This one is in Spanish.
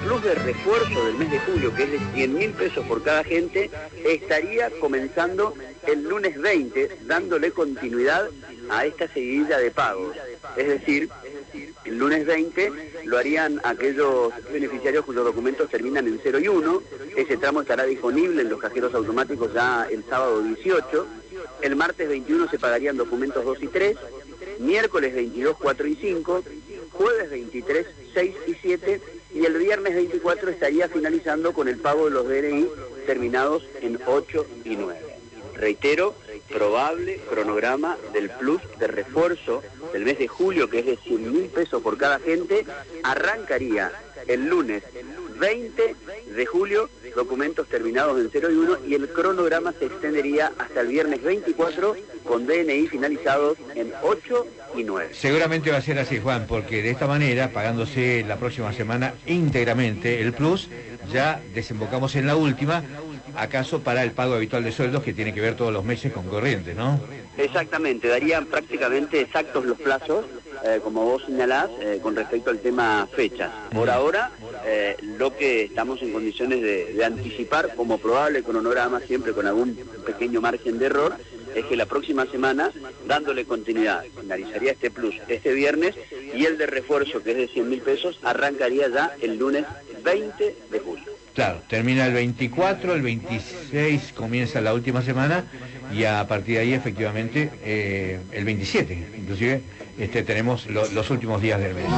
plus de refuerzo del mes de julio, que es de 100.000 pesos por cada agente, estaría comenzando el lunes 20, dándole continuidad a esta seguidilla de pagos. Es decir, el lunes 20 lo harían aquellos beneficiarios cuyos documentos terminan en 0 y 1. Ese tramo estará disponible en los cajeros automáticos ya el sábado 18. El martes 21 se pagarían documentos 2 y 3. Miércoles 22, 4 y 5. Jueves 23, 6 y 7. Y el viernes 24 estaría finalizando con el pago de los DNI terminados en 8 y 9. Reitero, probable cronograma del plus de refuerzo del mes de julio, que es de 100.000 pesos por cada agente, arrancaría el lunes 20 de julio, documentos terminados en 0 y 1, y el cronograma se extendería hasta el viernes 24 con DNI finalizados en 8 y 9. Seguramente va a ser así, Juan, porque de esta manera, pagándose la próxima semana íntegramente el plus, ya desembocamos en la última, acaso para el pago habitual de sueldos que tiene que ver todos los meses con corriente, ¿no? Exactamente, darían prácticamente exactos los plazos, como vos señalás, con respecto al tema fechas. Por ahora, lo que estamos en condiciones de anticipar como probable cronograma, siempre con algún pequeño margen de error, es que la próxima semana, dándole continuidad, finalizaría este plus este viernes, y el de refuerzo, que es de 100.000 pesos, arrancaría ya el lunes 20 de julio. Claro, termina el 24, el 26 comienza la última semana, y a partir de ahí efectivamente el 27, inclusive tenemos los últimos días del mes.